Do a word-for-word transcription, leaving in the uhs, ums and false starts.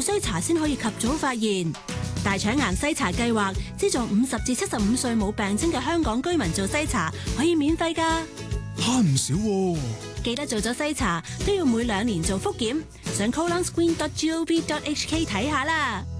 篩查先可以及早發現。大腸癌篩查計劃資助五十至七十五歲冇病徵嘅香港居民做篩查，可以免費㗎。 慳唔少喎。 記得做咗篩查都要每兩年做複檢，上 colonscreen dot gov dot hk 睇下啦。